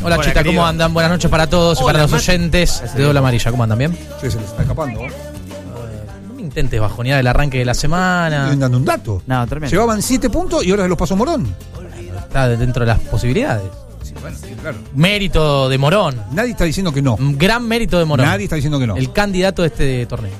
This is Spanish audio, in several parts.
Hola, Hola, chicas, querido. ¿cómo andan? Buenas noches para todos y Hola, para los Mati. oyentes de Doble Amarilla. ¿Cómo andan? ¿Bien? Sí, se les está escapando. No me intentes bajonear el arranque de la semana. Estoy dando un dato. No, tremendo. Llevaban 7 puntos y ahora se los pasó Morón. Está dentro de las posibilidades. Sí, bueno, claro. Mérito de Morón. Nadie está diciendo que no. Un gran mérito de Morón. Nadie está diciendo que no. El candidato de este torneo.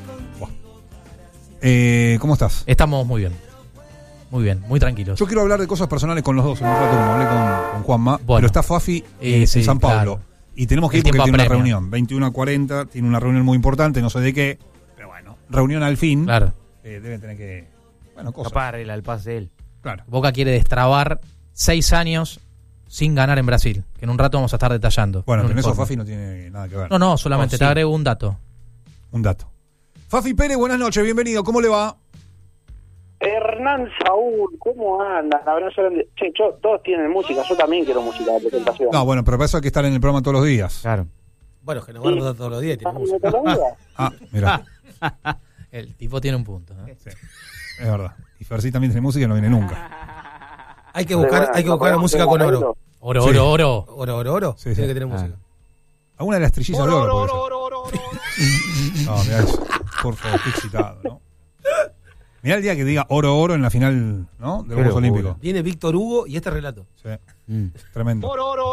¿Cómo estás? Estamos muy bien. Muy bien, muy tranquilos. Yo quiero hablar de cosas personales con los dos en un rato, como hablé con Juanma. Bueno. Pero está Fafi en Sí, San Pablo. claro. Y tenemos que El ir porque tiempo tiene una apremia. reunión. 21:40, tiene una reunión muy importante, no sé de qué. Pero bueno, reunión al fin. Claro. Deben tener que. Bueno, cosas. Capaz arregla el pase de él. Claro. Boca quiere destrabar 6 años sin ganar en Brasil, que en un rato vamos a estar detallando. Bueno, En un pero eso informe. Fafi no tiene nada que ver. No, solamente Oh, sí. te agrego un dato. Un dato. Fafi Pérez, buenas noches, bienvenido. ¿Cómo le va? Hernán Saúl, ¿cómo andan? Abrazo grande. Che, todos tienen música, yo también quiero música de presentación. No, bueno, pero para eso hay que estar en el programa todos los días. Claro. Bueno, que nos van a dar todos los días. Tiene ¿Estás música. haciendo toda la vida? Ah, mira. El tipo tiene un punto. ¿eh? Sí, es verdad. Y Ferci también tiene música y no viene nunca. Hay que buscar la música con oro. Oro, Sí. oro. Oro. Sí, sí. Tiene que tener música. Alguna de las trillizas de oro puede ser. No, mirá eso. Por favor, estoy excitado, ¿no? Mirá el día que diga oro en la final, ¿no? De los Juegos Olímpicos. Viene Víctor Hugo y este relato. Sí, tremendo.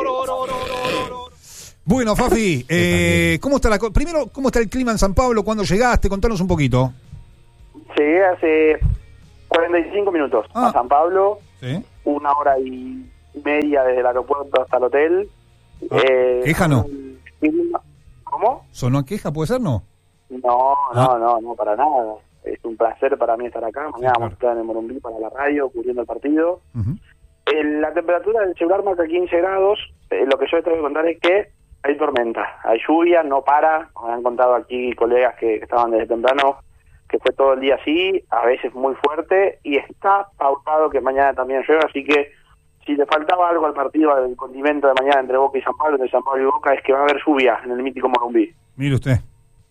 Bueno, Fafi, ¿cómo está la primero, ¿cómo está el clima en San Pablo? ¿Cuándo llegaste? Contanos un poquito. Llegué hace 45 minutos Ah. a San Pablo, Sí. 1 hora y media desde el aeropuerto hasta el hotel. Ah, ¿queja no? ¿Cómo? ¿Sonó a queja? ¿Puede ser, no? No, para nada. Es un placer para mí estar acá. Mañana vamos a estar en el Morumbí para la radio, cubriendo el partido. Ujú. La temperatura del celular marca 15 grados. Lo que yo les tengo que contar es que hay tormenta, hay lluvia, no para. Me han contado aquí colegas que estaban desde temprano que fue todo el día así, a veces muy fuerte, y está pautado que mañana también llueva, así que si le faltaba algo al partido del condimento de mañana entre Boca y San Pablo, entre San Pablo y Boca, es que va a haber lluvia en el mítico Morumbí. Mire usted.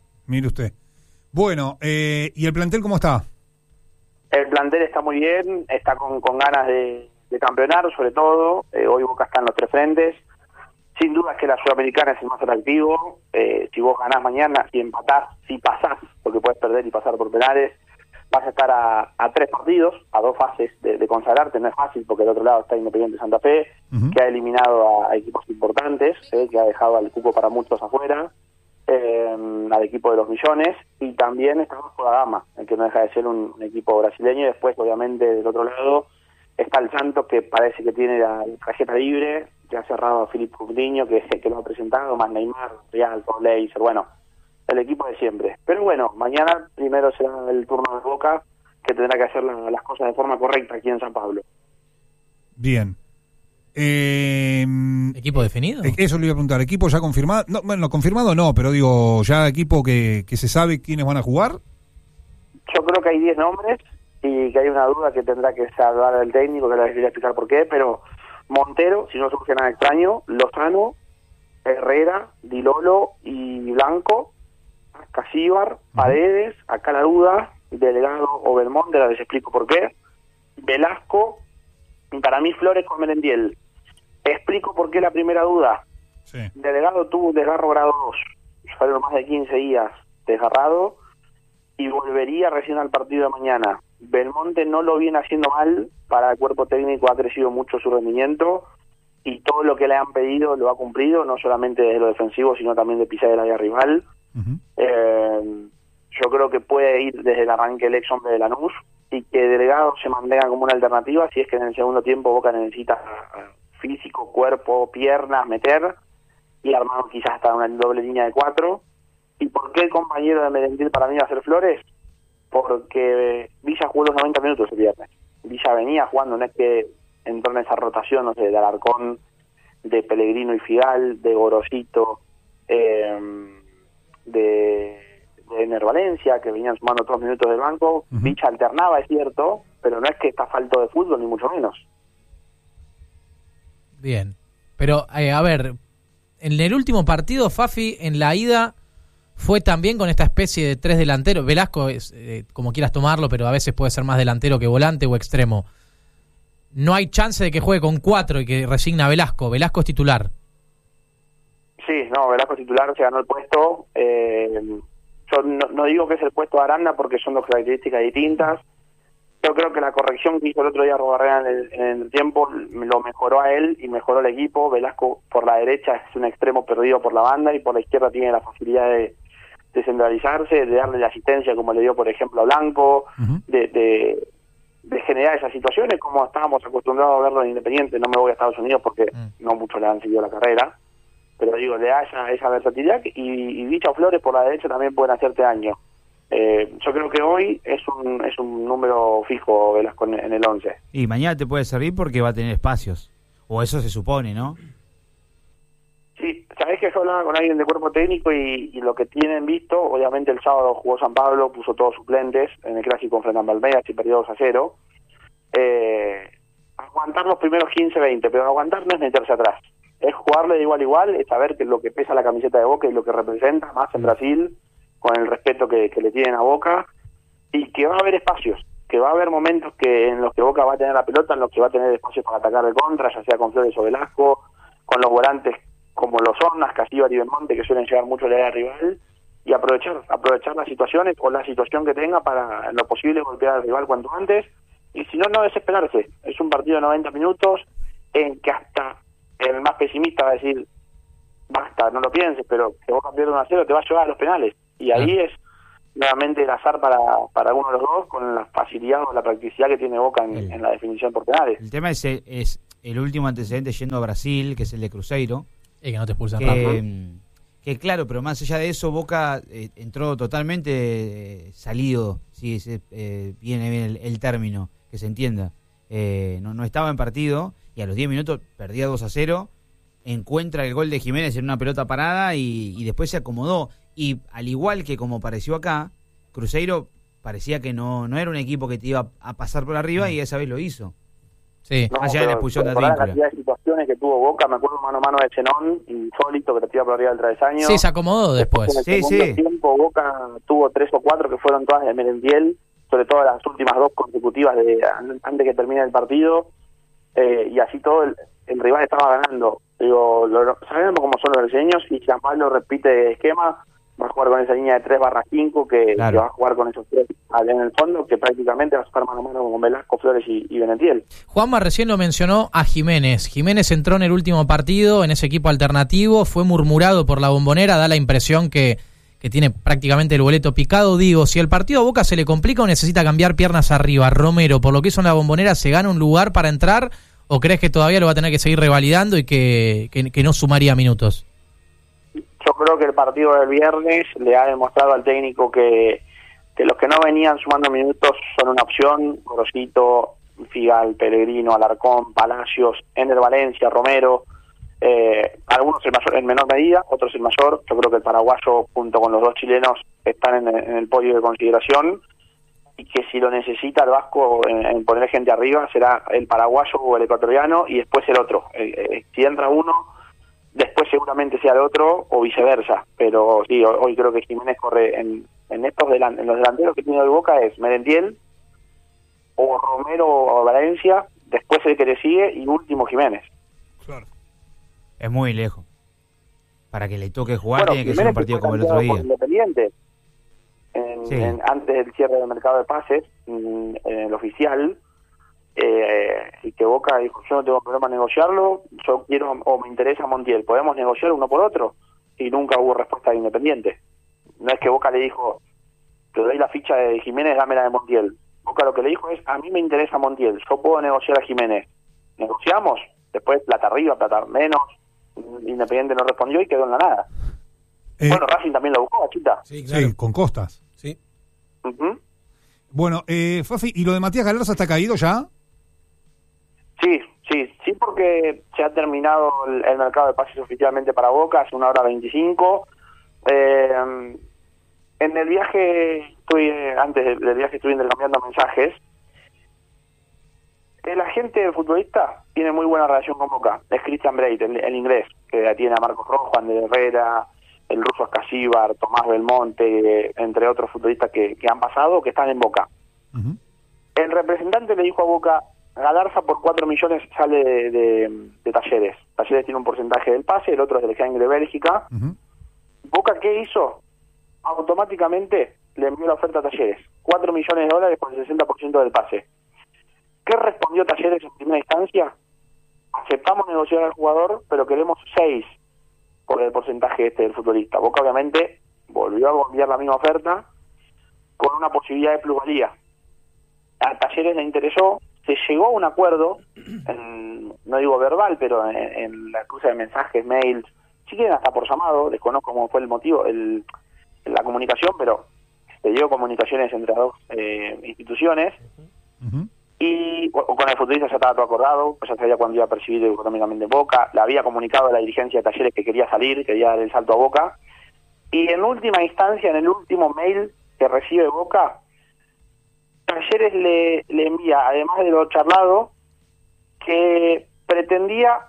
Bueno, ¿y el plantel cómo está? El plantel está muy bien, está con ganas de campeonar, sobre todo. Hoy Boca está en los 3 frentes. Sin duda es que la Sudamericana es el más atractivo. Si vos ganás mañana, si empatás, si pasás, porque puedes perder y pasar por penales, vas a estar a 3 partidos, a 2 fases de consagrarte. No es fácil porque del otro lado está Independiente Santa Fe, Ujú. que ha eliminado a equipos importantes, que ha dejado al cupo para muchos afuera, al equipo de los millones, y también está Vasco da Gama, que no deja de ser un equipo brasileño, y después obviamente del otro lado está el Santos, que parece que tiene la tarjeta libre, que ha cerrado a Filipe Coutinho, que es el que lo ha presentado, más Neymar, Real, Paul Leiser, bueno, el equipo de siempre. Pero bueno, mañana primero será el turno de Boca, que tendrá que hacer las cosas de forma correcta aquí en San Pablo. Bien. ¿Equipo definido? Eso le iba a preguntar. ¿Equipo ya confirmado? No, bueno, confirmado no, pero digo, ya equipo que se sabe quiénes van a jugar. Yo creo que hay 10 nombres y que hay una duda que tendrá que salvar el técnico, que les voy a explicar por qué, pero Montero, si no surge nada extraño, Lozano, Herrera, Di Lolo y Blanco, Casíbar, Paredes, acá la duda, Delgado o Belmonte, les explico por qué, Velasco, y para mí Flores con Merendiel. Explico por qué la primera duda. Sí. Delgado tuvo un desgarro grado 2, fueron más de 15 días desgarrado y volvería recién al partido de mañana. Belmonte no lo viene haciendo mal, para el cuerpo técnico ha crecido mucho su rendimiento y todo lo que le han pedido lo ha cumplido, no solamente desde lo defensivo, sino también de pisar el área rival. Ujú. Yo creo que puede ir desde el arranque el ex hombre de Lanús y que Delgado se mantenga como una alternativa si es que en el segundo tiempo Boca necesita físico, cuerpo, piernas, meter y armado quizás hasta una doble línea de 4. ¿Y por qué el compañero de Merendil para mí va a ser Flores? Porque Villa jugó los 90 minutos el viernes. Villa venía jugando, no es que entró en esa rotación, no sé, de Alarcón, de Pellegrino y Figal, de Gorosito, de Ener Valencia, que venían sumando 3 minutos del banco. Ujú. Villa alternaba, es cierto, pero no es que está falto de fútbol, ni mucho menos. Bien. Pero, a ver, en el último partido, Fafi, en la ida, fue también con esta especie de 3 delanteros. Velasco es, como quieras tomarlo, pero a veces puede ser más delantero que volante o extremo. No hay chance de que juegue con 4 y que resigna a Velasco. Velasco es titular. no, Velasco titular, se ganó el puesto. Yo no digo que es el puesto de Aranda porque son dos características distintas. Yo creo que la corrección que hizo el otro día Robarrea en el tiempo lo mejoró a él y mejoró al equipo. Velasco por la derecha es un extremo perdido por la banda y por la izquierda tiene la facilidad de centralizarse, de darle la asistencia como le dio por ejemplo a Blanco, de generar esas situaciones como estábamos acostumbrados a verlo en Independiente. No me voy a Estados Unidos porque no muchos le han seguido la carrera, pero digo, le da esa versatilidad y Vicha o Flores por la derecha también pueden hacerte daño. Yo creo que hoy es un número fijo Velasco en el 11. Y mañana te puede servir porque va a tener espacios, o eso se supone, ¿no? Sí, sabés que yo hablaba con alguien de cuerpo técnico y lo que tienen visto, obviamente el sábado jugó San Pablo, puso todos suplentes en el clásico frente a Palmeiras y perdió 2-0. Aguantar los primeros 15-20, pero aguantar no es meterse atrás, es jugarle de igual a igual, es saber que lo que pesa la camiseta de Boca y lo que representa más en Brasil, con el respeto que le tienen a Boca, y que va a haber espacios, que va a haber momentos en los que Boca va a tener la pelota, en los que va a tener espacios para atacar de contra, ya sea con Flores o Velasco, con los volantes como los son, Castillo y Belmonte, que suelen llegar mucho al área rival, y aprovechar las situaciones o la situación que tenga para en lo posible golpear al rival cuanto antes, y si no desesperarse. Es un partido de 90 minutos en que hasta el más pesimista va a decir basta, no lo pienses, pero que Boca pierde 1-0 te va a llevar a los penales, y ahí es nuevamente el azar para uno de los dos, con la facilidad o la practicidad que tiene Boca en la definición por penales. El tema es el último antecedente yendo a Brasil, que es el de Cruzeiro, y que no te expulsan rápido. Que claro, pero más allá de eso, Boca entró totalmente salido, si viene bien el término, que se entienda. No estaba en partido y a los 10 minutos perdía 2-0, encuentra el gol de Jiménez en una pelota parada y después se acomodó. Y al igual que como pareció acá, Cruzeiro parecía que no era un equipo que te iba a pasar por arriba y esa vez lo hizo. Sí, allá en la expulsión de la Advíncula. cantidad de situaciones que tuvo Boca, me acuerdo mano a mano de Zenón, insólito, que te tira por arriba del travesaño. Sí, se acomodó después. En el segundo tiempo Boca tuvo 3 o 4 que fueron todas de Merentiel, sobre todo las últimas 2 consecutivas antes que termine el partido, y así todo el rival estaba ganando. Digo, sabemos cómo son los brasileños, y San Pablo repite esquema, va a jugar con esa línea de 3/5 que va a jugar con esos 3 allá en el fondo, que prácticamente va a jugar mano a mano con Velasco, Flores y Benetiel. Juanma recién lo mencionó a Jiménez. Jiménez entró en el último partido en ese equipo alternativo, fue murmurado por la Bombonera, da la impresión que tiene prácticamente el boleto picado. Digo, si el partido a Boca se le complica o necesita cambiar piernas arriba, Romero, por lo que hizo en la Bombonera, ¿se gana un lugar para entrar o crees que todavía lo va a tener que seguir revalidando y que no sumaría minutos? Yo creo que el partido del viernes le ha demostrado al técnico que los que no venían sumando minutos son una opción. Gorosito, Figal, Pellegrino, Alarcón, Palacios, Ener Valencia, Romero, algunos en menor medida, otros en mayor. Yo creo que el paraguayo junto con los 2 chilenos están en el podio de consideración, y que si lo necesita el Vasco en poner gente arriba será el paraguayo o el ecuatoriano y después el otro. Si entra uno, después seguramente sea el otro o viceversa, pero sí, hoy creo que Jiménez corre en los delanteros que tiene el Boca es Merentiel o Romero o Valencia, después el que le sigue y último Jiménez. Claro. Es muy lejos. Para que le toque jugar tiene que ser un partido como el otro día. Independiente. Antes del cierre del mercado de pases, en el oficial, y que Boca dijo, yo no tengo problema en negociarlo, yo quiero o me interesa Montiel, podemos negociar uno por otro, y nunca hubo respuesta de Independiente. No es que Boca le dijo, te doy la ficha de Jiménez, dame la de Montiel. Boca lo que le dijo es, a mí me interesa Montiel, yo puedo negociar a Jiménez. Negociamos, después plata arriba, plata menos, Independiente no respondió y quedó en la nada. Bueno, Racing también lo buscó, Chita. Sí, claro. Sí, con Costas. Sí. Bueno, Fafi, ¿y lo de Matías Galarza está caído ya? Sí, porque se ha terminado el mercado de pases oficialmente para Boca hace 1:25. En el viaje, antes del viaje estuve intercambiando mensajes. El agente del futbolista tiene muy buena relación con Boca. Es Christian Breit, el inglés, que tiene a Marcos Rojo, Ander Herrera, el ruso Ascasíbar, Tomás Belmonte, entre otros futbolistas que han pasado, que están en Boca. El representante le dijo a Boca, Galarza por 4 millones sale de Talleres. Talleres tiene un porcentaje del pase, el otro es del Genk de Bélgica. Boca, ¿qué hizo? Automáticamente le envió la oferta a Talleres. 4 millones de dólares por el 60% del pase. ¿Qué respondió Talleres en primera instancia? Aceptamos negociar al jugador, pero queremos 6 por el porcentaje del futbolista. Boca obviamente volvió a enviar la misma oferta con una posibilidad de plusvalía. A Talleres le interesó, se llegó a un acuerdo, no digo verbal, pero en la cruce de mensajes, mails, si quieren hasta por llamado, desconozco cómo fue el motivo, la comunicación, pero se dio comunicaciones entre las dos instituciones. Y con el futbolista ya estaba todo acordado, pues ya sabía cuándo iba a percibir económicamente Boca, le había comunicado a la dirigencia de Talleres que quería salir, quería dar el salto a Boca, y en última instancia, en el último mail que recibe Boca, Talleres le envía, además de lo charlado, que pretendía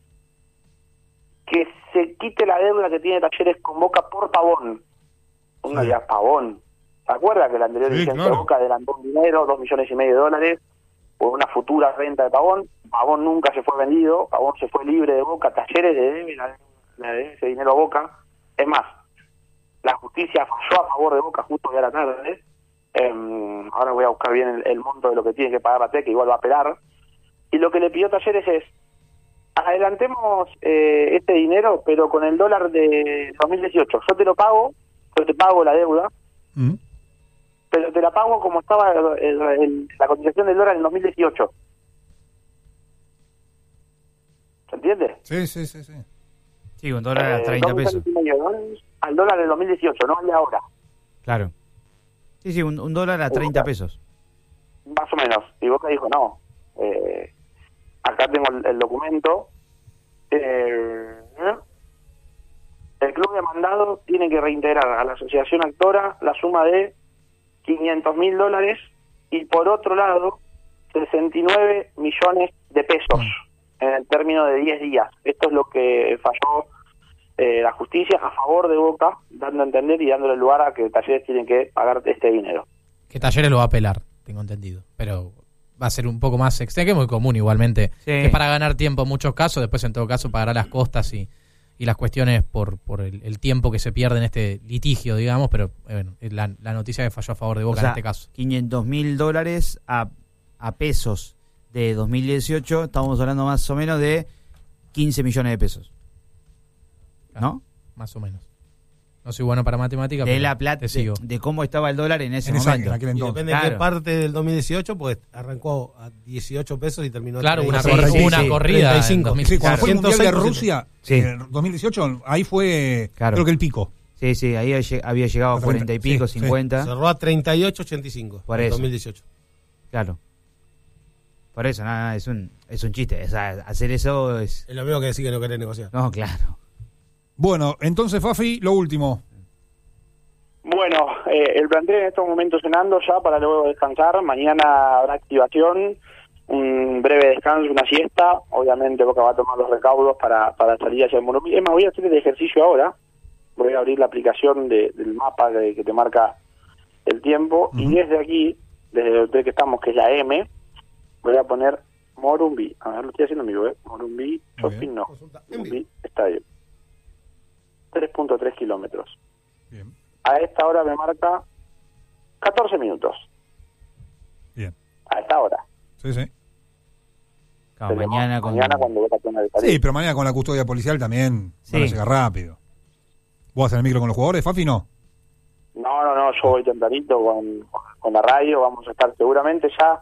que se quite la deuda que tiene Talleres con Boca por Pavón. Uno dirá, Pavón. ¿Se acuerda que la anterior dirigencia de Boca adelantó un dinero, 2,5 millones de dólares, por una futura renta de Pavón? Pavón nunca se fue vendido, Pavón se fue libre de Boca, Talleres le debe ese dinero a Boca. Es más, la justicia falló a favor de Boca justo hoy a la tarde. Ahora voy a buscar bien el monto de lo que tiene que pagar la TEC, que igual va a apelar. Y lo que le pidió Talleres es: adelantemos este dinero, pero con el dólar de 2018. Yo te lo pago, yo te pago la deuda, pero te la pago como estaba la cotización del dólar en 2018. ¿Se entiende? Sí. Sí, un dólar a 30 pesos. Al dólar del 2018, no al de ahora. Claro. Sí, un dólar a 30 pesos. Más o menos. Y Boca dijo, no, acá tengo el documento. El club demandado tiene que reintegrar a la asociación actora la suma de $500.000 y por otro lado 69 millones de pesos en el término de 10 días. Esto es lo que falló la justicia a favor de Boca, dando a entender y dándole lugar a que Talleres tienen que pagar este dinero. Que Talleres lo va a apelar, tengo entendido, pero va a ser un poco más extenso, que es muy común igualmente, que es para ganar tiempo en muchos casos, después en todo caso pagará las costas y las cuestiones por el tiempo que se pierde en este litigio, digamos, pero bueno, la noticia que falló a favor de Boca, o sea, en este caso. $500.000 a pesos de 2018, estamos hablando más o menos de 15 millones de pesos. ¿No? Más o menos. No soy bueno para matemáticas, de pero la plata, de cómo estaba el dólar en ese momento. Y depende de qué parte del 2018, pues arrancó a 18 pesos y terminó claro, a una corrida 35. Sí, cuando fue el Mundial de 106%. Rusia, en 2018, ahí fue, creo que el pico. Sí, ahí había llegado a 40 y pico, 50. Cerró a 38.85 por en eso. 2018. Claro. Por eso, nada, es un chiste. O sea, hacer eso es... Es lo mismo que decir que no querés negociar. No, claro. Bueno, entonces, Fafi, lo último. Bueno, el plantel en estos momentos cenando ya para luego descansar. Mañana habrá activación, un breve descanso, una siesta. Obviamente Boca va a tomar los recaudos para salir hacia el Morumbi. Es más, voy a hacer el ejercicio ahora. Voy a abrir la aplicación del mapa que te marca el tiempo. Y desde aquí, desde el hotel que estamos, que es la M, voy a poner Morumbi. A ver, lo estoy haciendo en vivo, Morumbi Shopping, no. Morumbi Estadio. 3.3 kilómetros. Bien. A esta hora me marca 14 minutos. Bien. A esta hora. Sí. Claro, mañana cuando Boca tenga que salir. Sí, pero mañana con la custodia policial también van a llegar rápido. ¿Vos haces el micro con los jugadores, Fafi, no? No, yo voy tempranito con la radio, vamos a estar seguramente ya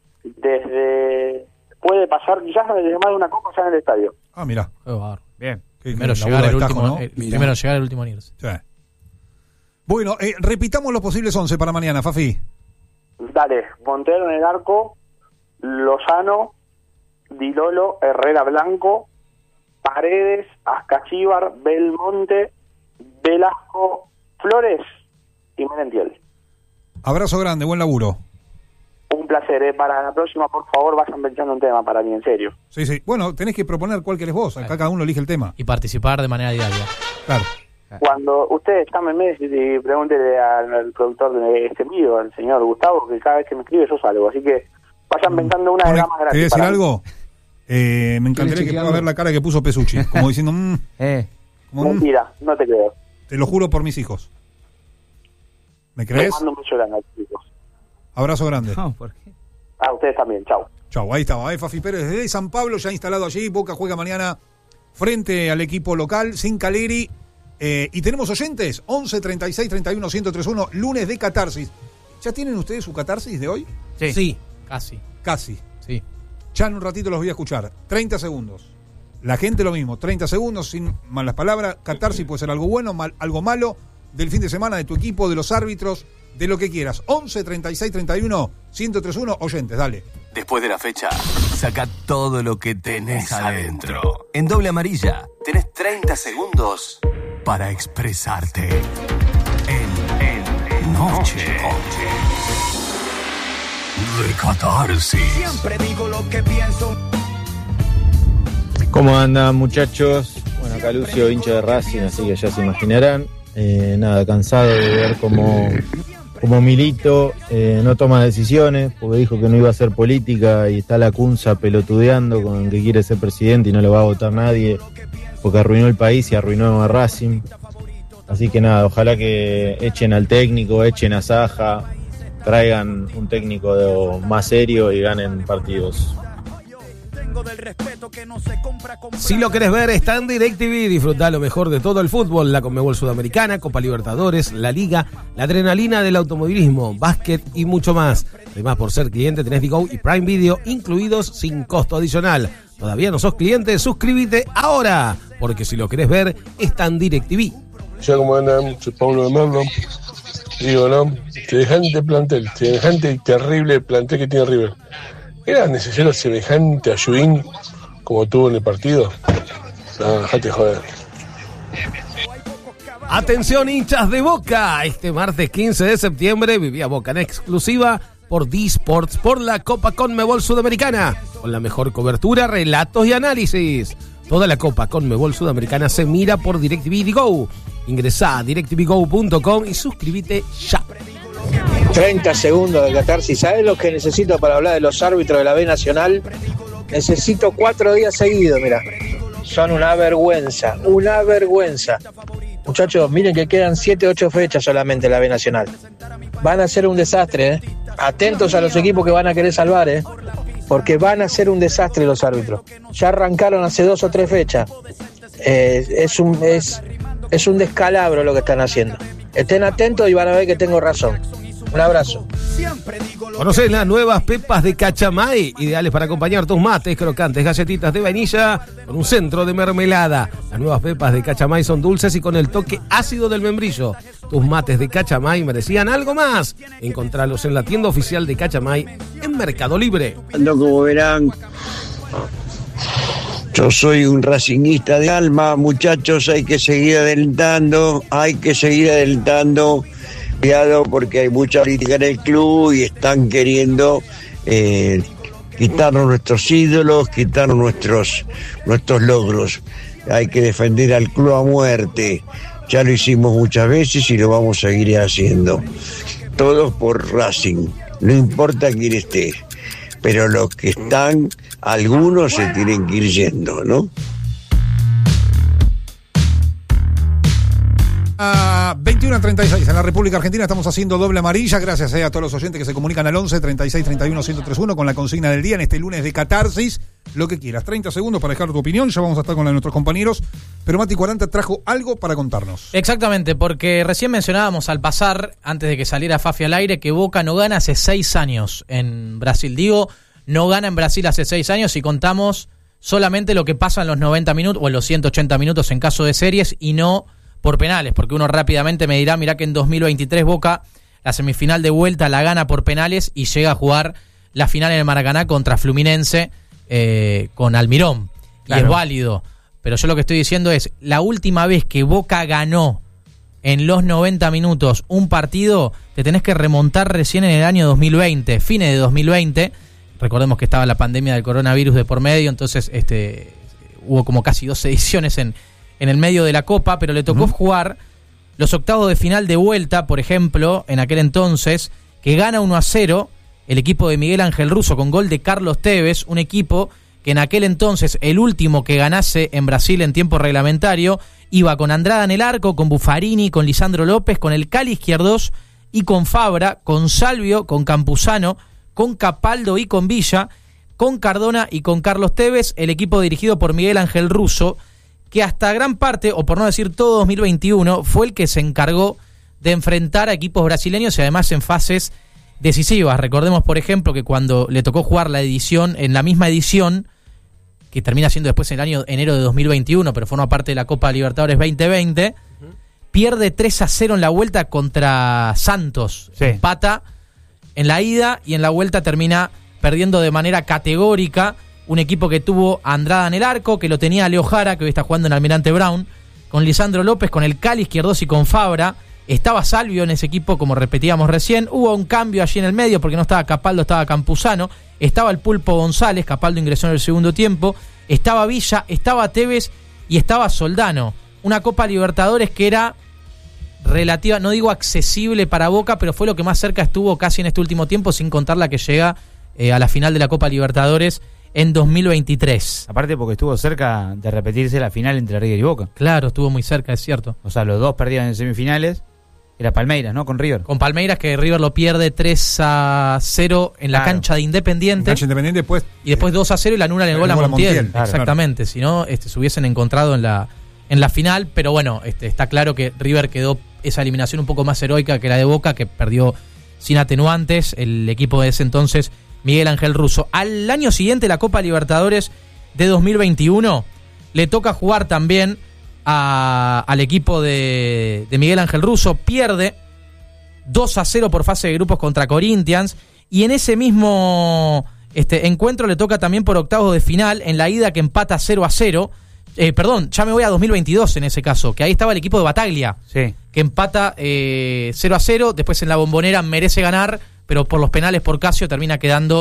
puede pasar quizás desde más de una copa ya en el estadio. Ah, mirá. Bien. Primero llegar el último, ¿no? Primero llegar el último en irse. Sí. Bueno, repitamos los posibles 11 para mañana, Fafi. Dale, Montero en el arco, Lozano, Dilolo, Herrera Blanco, Paredes, Ascachíbar, Belmonte, Velasco, Flores y Merentiel. Abrazo grande, buen laburo. Un placer, Para la próxima, por favor, vayan pensando un tema para mí, en serio. Sí. Bueno, tenés que proponer cuál querés vos. Acá cada uno elige el tema. Y participar de manera diaria. Claro. Cuando ustedes llámenme y pregúntenle al productor de este video, al señor Gustavo, que cada vez que me escribe yo salgo. Así que Vayan pensando una de damas gratis. ¿Quería decir para algo? Me encantaría que puedas ver la cara que puso Pesucci, como diciendo, mentira, no te creo. te lo juro por mis hijos. ¿Me crees? Les mando un beso grande, chicos. Abrazo grande. No, ¿por qué? A ustedes también, chau. Chau, ahí estaba, Fafi Pérez desde San Pablo, ya instalado allí. Boca juega mañana frente al equipo local, sin Caleri. Y tenemos oyentes, 11 36 31 1031, lunes de catarsis. ¿Ya tienen ustedes su catarsis de hoy? Sí. Casi. Sí. Ya en un ratito los voy a escuchar. 30 segundos. La gente lo mismo, 30 segundos, sin malas palabras. Catarsis puede ser algo bueno, algo malo, del fin de semana, de tu equipo, de los árbitros, de lo que quieras. 11 36 31 1031, oyentes, dale. Después de la fecha, saca todo lo que tenés adentro. En Doble Amarilla, tenés 30 segundos para expresarte. En Noche de Catarsis. Siempre digo lo que pienso. ¿Cómo andan, muchachos? Bueno, acá Lucio, hincha de Racing, así que ya se imaginarán. Nada, cansado de ver cómo Milito no toma decisiones, porque dijo que no iba a hacer política y está la Cunza pelotudeando con que quiere ser presidente y no lo va a votar nadie, porque arruinó el país y arruinó a Racing. Así que nada, ojalá que echen al técnico, echen a Saja, traigan un técnico más serio y ganen partidos. Si lo querés ver, está en DirecTV. Disfrutá lo mejor de todo el fútbol: la Conmebol Sudamericana, Copa Libertadores, la Liga, la adrenalina del automovilismo, básquet y mucho más. Además, por ser cliente, tenés Digo y Prime Video incluidos sin costo adicional. ¿Todavía no sos cliente? Suscríbete ahora, porque si lo querés ver, está en DirecTV. Ya como andan, soy Pablo de Merlo. Digo, ¿no? Semejante plantel, semejante y terrible plantel que tiene River. ¿Era necesario semejante ayudín como tuvo en el partido? No, dejate joder. Atención, hinchas de Boca. Este martes 15 de septiembre vivía Boca en exclusiva por D-Sports por la Copa Conmebol Sudamericana, con la mejor cobertura, relatos y análisis. Toda la Copa Conmebol Sudamericana se mira por DirecTV Go. Ingresá a directvgo.com y suscríbete ya. 30 segundos de catarsis. ¿Sabes lo que necesito para hablar de los árbitros de la B Nacional? Necesito 4 días seguidos, mira. Son una vergüenza, una vergüenza. Muchachos, miren que quedan 7, 8 fechas solamente en la B Nacional. Van a ser un desastre, ¿eh? Atentos a los equipos que van a querer salvar, ¿eh? Porque van a ser un desastre los árbitros. Ya arrancaron hace 2 o 3 fechas. Es un descalabro lo que están haciendo. Estén atentos y van a ver que tengo razón. Un abrazo. ¿Conocés las nuevas pepas de Cachamay? Ideales para acompañar tus mates, crocantes, galletitas de vainilla con un centro de mermelada. Las nuevas pepas de Cachamay son dulces y con el toque ácido del membrillo. Tus mates de Cachamay merecían algo más. Encontralos en la tienda oficial de Cachamay en Mercado Libre. Como verán, yo soy un racinguista de alma, muchachos, hay que seguir adelantando. Cuidado porque hay mucha política en el club y están queriendo quitarnos nuestros ídolos, quitarnos nuestros logros. Hay que defender al club a muerte. Ya lo hicimos muchas veces y lo vamos a seguir haciendo. Todos por Racing, no importa quién esté. Pero los que están, algunos se tienen que ir yendo, ¿no? 21:36 en la República Argentina estamos haciendo Doble Amarilla. Gracias a todos los oyentes que se comunican al 11 36 31 1031 con la consigna del día en este lunes de catarsis. Lo que quieras, 30 segundos para dejar tu opinión. Ya vamos a estar con la de nuestros compañeros. Pero Mati 40 trajo algo para contarnos. Exactamente, porque recién mencionábamos al pasar, antes de que saliera Fafi al aire, que Boca no gana hace 6 años en Brasil. Digo, no gana en Brasil hace 6 años y contamos solamente lo que pasa en los 90 minutos o en los 180 minutos en caso de series y no por penales, porque uno rápidamente me dirá, mirá que en 2023 Boca la semifinal de vuelta la gana por penales y llega a jugar la final en el Maracaná contra Fluminense con Almirón. Claro. Y es válido, pero yo lo que estoy diciendo es, la última vez que Boca ganó en los 90 minutos un partido, te tenés que remontar recién en el año 2020, fines de 2020, recordemos que estaba la pandemia del coronavirus de por medio, entonces hubo como casi 2 ediciones en el medio de la Copa, pero le tocó jugar los octavos de final de vuelta, por ejemplo, en aquel entonces, que gana 1-0 el equipo de Miguel Ángel Russo con gol de Carlos Tevez, un equipo que en aquel entonces, el último que ganase en Brasil en tiempo reglamentario, iba con Andrada en el arco, con Buffarini, con Lisandro López, con el Cali Izquierdos y con Fabra, con Salvio, con Campuzano, con Capaldo y con Villa, con Cardona y con Carlos Tevez, el equipo dirigido por Miguel Ángel Russo, que hasta gran parte, o por no decir todo 2021, fue el que se encargó de enfrentar a equipos brasileños y además en fases decisivas. Recordemos, por ejemplo, que cuando le tocó jugar la edición, en la misma edición, que termina siendo después en el año enero de 2021, pero forma parte de la Copa Libertadores 2020, pierde 3-0 en la vuelta contra Santos. Sí. Empata en la ida y en la vuelta termina perdiendo de manera categórica. Un equipo que tuvo a Andrada en el arco, que lo tenía Leo Jara, que hoy está jugando en Almirante Brown, con Lisandro López, con el Cali Izquierdos y con Fabra. Estaba Salvio en ese equipo, como repetíamos recién. Hubo un cambio allí en el medio porque no estaba Capaldo, estaba Campuzano. Estaba el Pulpo González, Capaldo ingresó en el segundo tiempo. Estaba Villa, estaba Tevez y estaba Soldano. Una Copa Libertadores que era relativa, no digo accesible para Boca, pero fue lo que más cerca estuvo casi en este último tiempo, sin contar la que llega a la final de la Copa Libertadores en 2023. Aparte porque estuvo cerca de repetirse la final entre River y Boca. Claro, estuvo muy cerca, es cierto. O sea, los dos perdieron en semifinales. Era Palmeiras, ¿no? Con River. Con Palmeiras, que River lo pierde 3-0 en la cancha de Independiente. Cancha Independiente después. Y después 2-0 y la anulan el gol a Montiel. Claro, exactamente. Claro. Si no, se hubiesen encontrado en la final. Pero bueno, está claro que River quedó esa eliminación un poco más heroica que la de Boca, que perdió sin atenuantes el equipo de ese entonces, Miguel Ángel Russo. Al año siguiente, la Copa Libertadores de 2021, le toca jugar también al equipo de Miguel Ángel Russo. Pierde 2-0 por fase de grupos contra Corinthians, y en ese mismo encuentro le toca también por octavos de final, en la ida, que empata 0-0. Perdón, ya me voy a 2022 en ese caso, que ahí estaba el equipo de Bataglia, sí, que empata 0-0, después en la Bombonera merece ganar, pero por los penales por Casio termina quedando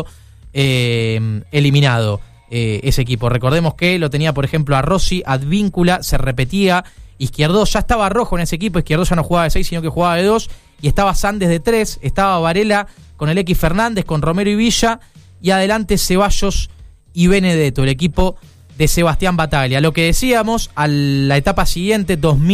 eliminado ese equipo. Recordemos que lo tenía, por ejemplo, a Rossi, Advíncula, se repetía, Izquierdos ya estaba rojo en ese equipo, Izquierdos ya no jugaba de 6, sino que jugaba de 2, y estaba Sandes de 3, estaba Varela con el X Fernández, con Romero y Villa, y adelante Ceballos y Benedetto, el equipo de Sebastián Bataglia. Lo que decíamos, a la etapa siguiente,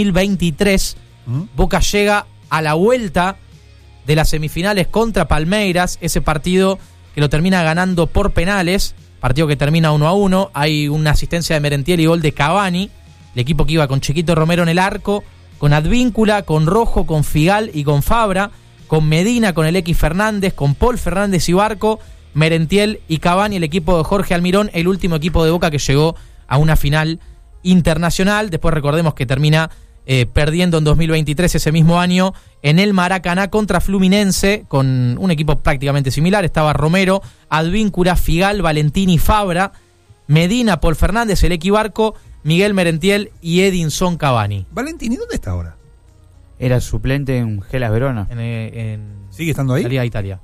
2023, Boca llega a la vuelta de las semifinales contra Palmeiras, ese partido que lo termina ganando por penales, partido que termina 1-1, hay una asistencia de Merentiel y gol de Cavani, el equipo que iba con Chiquito Romero en el arco, con Advíncula, con Rojo, con Figal y con Fabra, con Medina, con el X Fernández, con Paul Fernández y Barco, Merentiel y Cavani, el equipo de Jorge Almirón, el último equipo de Boca que llegó a una final internacional. Después recordemos que termina perdiendo en 2023, ese mismo año, en el Maracaná contra Fluminense, con un equipo prácticamente similar. Estaba Romero, Advíncula, Figal, Valentini, Fabra, Medina, Paul Fernández, el X Barco, Miguel Merentiel y Edinson Cavani. Valentini, ¿dónde está ahora? Era suplente en Gelas Verona. ¿Sigue estando ahí? La Liga de Italia.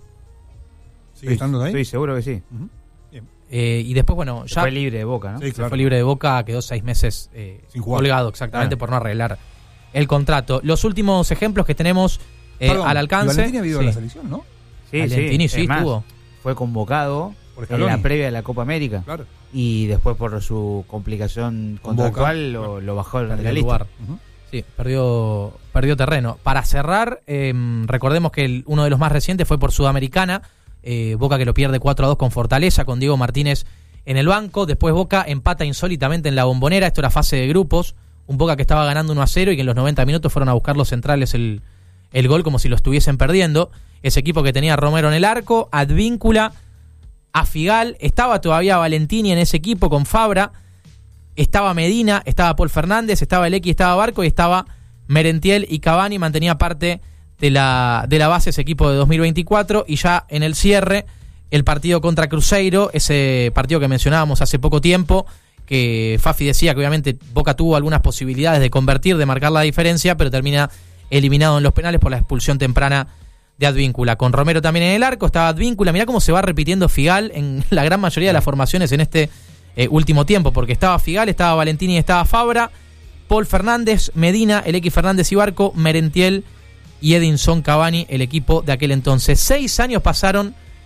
¿Sigue estando ahí? Estoy seguro que sí. Bien. Y después, bueno, ya fue libre de Boca, ¿no? Sí, claro. Fue libre de Boca, quedó 6 meses sin jugar, colgado, exactamente, por no arreglar el contrato. Los últimos ejemplos que tenemos al alcance. Valentini ha ido a la selección, ¿no? Sí, Valentini sí estuvo. Fue convocado en la previa de la Copa América. Claro. Y después, por su complicación contractual, lo bajó de la lista. Sí, perdió terreno. Para cerrar, recordemos que uno de los más recientes fue por Sudamericana. Boca que lo pierde 4-2 con Fortaleza, con Diego Martínez en el banco. Después Boca empata insólitamente en la Bombonera. Esto era fase de grupos. Un Boca que estaba ganando 1-0 y que en los 90 minutos fueron a buscar los centrales el gol como si lo estuviesen perdiendo. Ese equipo que tenía a Romero en el arco, Advíncula, a Figal, estaba todavía Valentini en ese equipo con Fabra, estaba Medina, estaba Paul Fernández, estaba el X, estaba Barco y estaba Merentiel y Cavani. Mantenía parte de la base ese equipo de 2024. Y ya en el cierre, el partido contra Cruzeiro, ese partido que mencionábamos hace poco tiempo, que Fafi decía que obviamente Boca tuvo algunas posibilidades de convertir, de marcar la diferencia, pero termina eliminado en los penales por la expulsión temprana de Advíncula. Con Romero también en el arco, estaba Advíncula. Mirá cómo se va repitiendo Figal en la gran mayoría de las formaciones en este último tiempo, porque estaba Figal, estaba Valentini y estaba Fabra, Paul Fernández, Medina, el X Fernández y Barco, Merentiel y Edinson Cavani, el equipo de aquel entonces. 6 años pasaron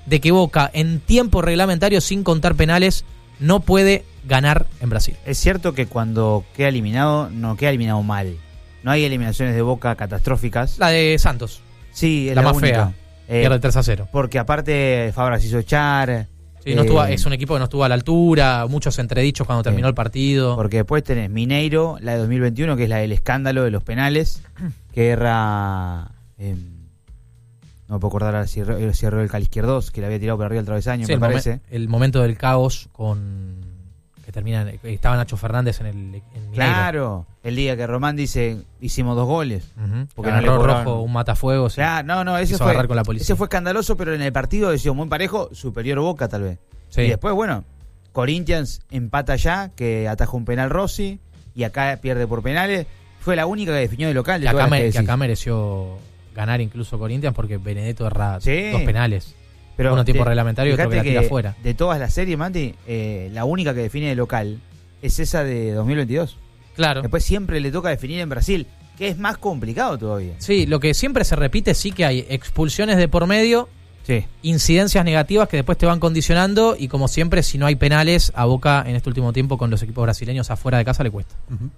de que Boca en tiempo reglamentario, sin contar penales, no puede ganar en Brasil. Es cierto que cuando queda eliminado, no queda eliminado mal. No hay eliminaciones de Boca catastróficas. La de Santos. Sí, es la más única. fea. Pierde 3-0. Porque aparte Fabra se hizo echar. Sí, no estuvo, es un equipo que no estuvo a la altura, muchos entredichos cuando terminó el partido. Porque después tenés Mineiro, la de 2021, que es la del escándalo de los penales, que era... no me puedo acordar si erró el Calisquierdós, que le había tirado por arriba el travesaño, sí, me parece. El momento del caos con... que termina, estaba Nacho Fernández en Mineiro. Claro, el día que Román dice, hicimos 2 goles. Porque en el rojo, un matafuegos. No, ese fue escandaloso, pero en el partido decía muy parejo, superior Boca tal vez. Sí. Y después, bueno, Corinthians empata ya, que atajó un penal Rossi, y acá pierde por penales. Fue la única que definió de local. Que acá mereció ganar incluso Corinthians, porque Benedetto erra 2 penales. Pero uno tipo reglamentario y otro que la tira afuera. De todas las series, Mati, la única que define de local es esa de 2022. Claro. Después siempre le toca definir en Brasil, que es más complicado todavía. Sí, lo que siempre se repite, sí que hay expulsiones de por medio, incidencias negativas que después te van condicionando, y como siempre, si no hay penales, a Boca en este último tiempo con los equipos brasileños afuera de casa le cuesta.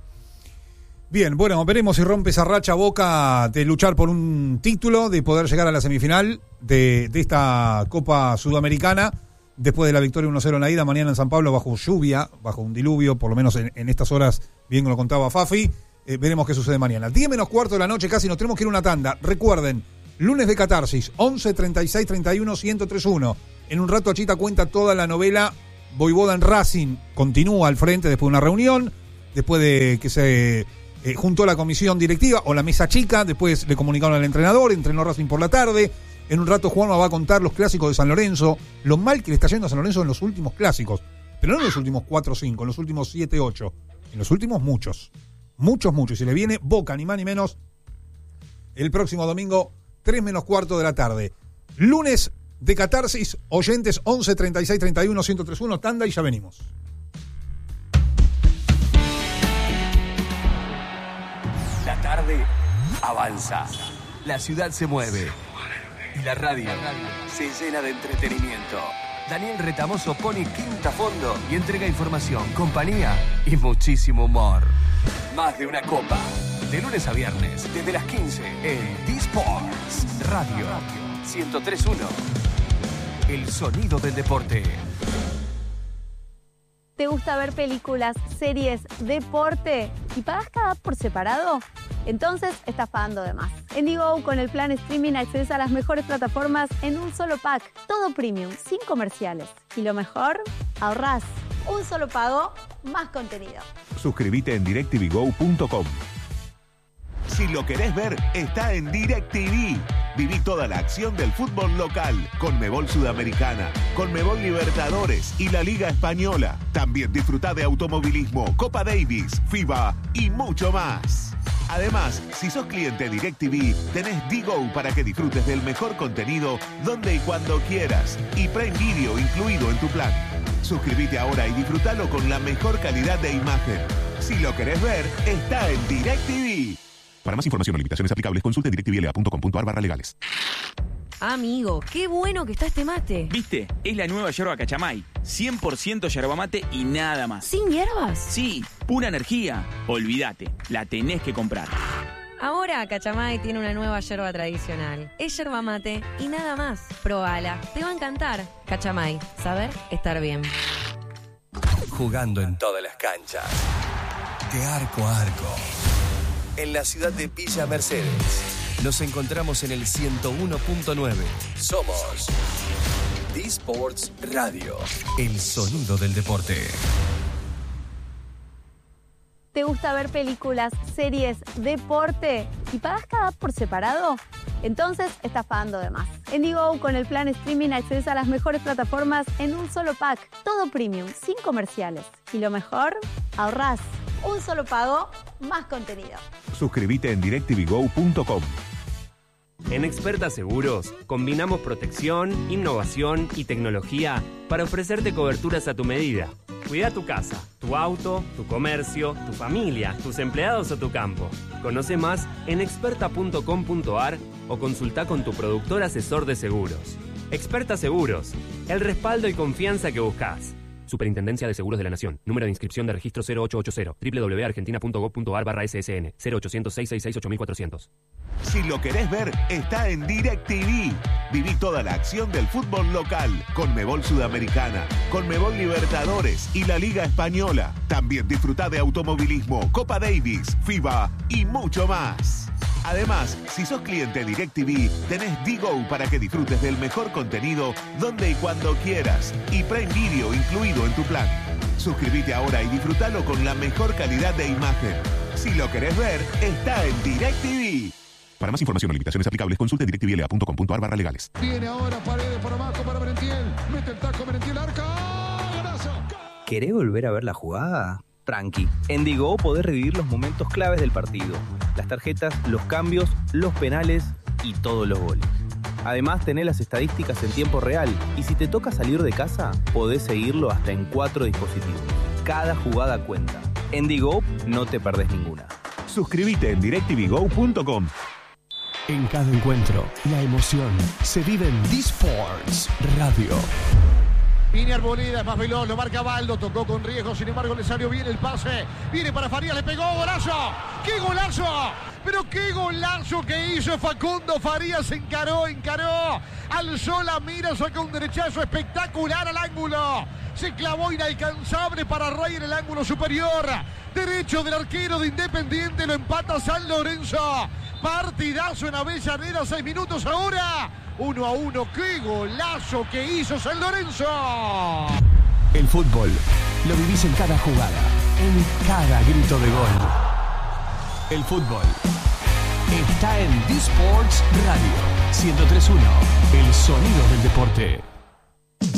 Bien, bueno, veremos si rompe esa racha Boca de luchar por un título, de poder llegar a la semifinal de esta Copa Sudamericana, después de la victoria 1-0 en la ida, mañana en San Pablo bajo lluvia, bajo un diluvio, por lo menos en estas horas, bien lo contaba Fafi. Veremos qué sucede mañana. 10 menos cuarto de la noche casi, nos tenemos que ir a una tanda. Recuerden, lunes de Catarsis, 11 36 31 1031. En un rato Achita cuenta toda la novela Voivoda en Racing. Continúa al frente después de una reunión, después de que se juntó la comisión directiva o la mesa chica, después le comunicaron al entrenador, entrenó Racing por la tarde. En un rato Juanma va a contar los clásicos de San Lorenzo, lo mal que le está yendo a San Lorenzo en los últimos clásicos, pero no en los últimos 4 o 5, en los últimos 7 o 8, en los últimos muchos. Y se le viene Boca, ni más ni menos, el próximo domingo, 3 menos cuarto de la tarde. Lunes de Catarsis, oyentes 11 36 31 1031, tanda y ya venimos. La tarde avanza, la ciudad se mueve y la radio se llena de entretenimiento. Daniel Retamoso pone quinta a fondo y entrega información, compañía y muchísimo humor. Más de una copa, de lunes a viernes, desde las 15 en D-Sports Radio 103.1. El sonido del deporte. ¿Te gusta ver películas, series, deporte y pagas cada app por separado? Entonces estás pagando de más. En Digo, con el plan streaming accedes a las mejores plataformas en un solo pack. Todo premium, sin comerciales. Y lo mejor, ahorrás. Un solo pago, más contenido. Suscríbete en directvgo.com. Si lo querés ver, está en DirecTV. Viví toda la acción del fútbol local, Conmebol Sudamericana, Conmebol Libertadores y la Liga Española. También disfrutá de automovilismo, Copa Davis, FIBA y mucho más. Además, si sos cliente DirecTV, tenés Digo para que disfrutes del mejor contenido donde y cuando quieras. Y Prime Video incluido en tu plan. Suscríbete ahora y disfrutalo con la mejor calidad de imagen. Si lo querés ver, está en DirecTV. Para más información o limitaciones aplicables, consulte directvla.com.ar/legales. Amigo, qué bueno que está este mate. ¿Viste? Es la nueva yerba Cachamay. 100% yerba mate y nada más. ¿Sin hierbas? Sí, pura energía. Olvídate, la tenés que comprar. Ahora Cachamay tiene una nueva yerba tradicional. Es yerba mate y nada más. Probala, te va a encantar. Cachamay, saber estar bien. Jugando en todas las canchas, de arco a arco. En la ciudad de Villa Mercedes, nos encontramos en el 101.9. Somos D-Sports Radio, el sonido del deporte. ¿Te gusta ver películas, series, deporte y pagas cada app por separado? Entonces estás pagando de más. En Digo, con el plan streaming accedes a las mejores plataformas en un solo pack. Todo premium, sin comerciales. Y lo mejor, ahorrás. Un solo pago, más contenido. Suscríbete en directvgo.com. En Experta Seguros, combinamos protección, innovación y tecnología para ofrecerte coberturas a tu medida. Cuida tu casa, tu auto, tu comercio, tu familia, tus empleados o tu campo. Conoce más en experta.com.ar o consulta con tu productor asesor de seguros. Experta Seguros, el respaldo y confianza que buscas. Superintendencia de Seguros de la Nación. Número de inscripción de registro 0880. www.argentina.gov.ar/ssn. 0800-666-8400. Si lo querés ver, está en DirecTV. Viví toda la acción del fútbol local, Conmebol Sudamericana, Conmebol Libertadores y la Liga Española. También disfrutá de automovilismo, Copa Davis, FIBA y mucho más. Además, si sos cliente DirecTV, tenés D-Go para que disfrutes del mejor contenido donde y cuando quieras. Y Prime Video incluido en tu plan. Suscríbete ahora y disfrutalo con la mejor calidad de imagen. Si lo querés ver, está en DirecTV. Para más información o limitaciones aplicables, consulte directvla.com.ar/legales. Viene ahora Paredes por abajo para Merentiel. Mete el taco Merentiel, arca. ¡Golazo! ¿Querés volver a ver la jugada? Tranqui. En D-Go podés revivir los momentos claves del partido. Las tarjetas, los cambios, los penales y todos los goles. Además, tenés las estadísticas en tiempo real. Y si te toca salir de casa, podés seguirlo hasta en 4 dispositivos. Cada jugada cuenta. En D-Go no te perdés ninguna. Suscríbete en directvgo.com. En cada encuentro, la emoción se vive en D-Sports Radio. Viene Arboleda, es más veloz, lo marca Baldo, tocó con riesgo, sin embargo le salió bien el pase. Viene para Farías, le pegó, golazo. ¡Qué golazo! Pero qué golazo que hizo Facundo Farías, encaró, alzó la mira, sacó un derechazo espectacular al ángulo. Se clavó inalcanzable para Rey en el ángulo superior. Derecho del arquero de Independiente, lo empata San Lorenzo. Partidazo en Avellaneda, 6 minutos ahora. 1-1, qué golazo que hizo San Lorenzo. El fútbol lo vivís en cada jugada, en cada grito de gol. El fútbol está en D-Sports Radio 103.1, el sonido del deporte.